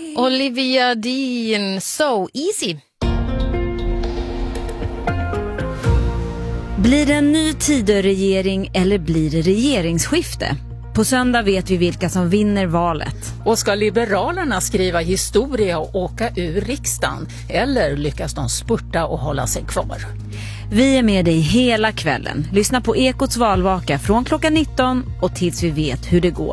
Olivia Dean, So Easy. Blir det en ny Tidöregering eller blir det regeringsskifte? På söndag vet vi vilka som vinner valet. Och ska Liberalerna skriva historia och åka ur riksdagen? Eller lyckas de spurta och hålla sig kvar? Vi är med dig hela kvällen. Lyssna på Ekots valvaka från klockan 19 och tills vi vet hur det går.